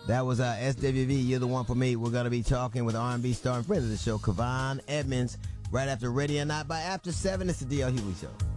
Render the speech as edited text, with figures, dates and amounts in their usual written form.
That was SWV, You're the One for Me. We're going to be talking with R&B star and friend of the show, Kavon Edmonds, right after Ready or Not. By after 7, it's the D.L. Hughley Show.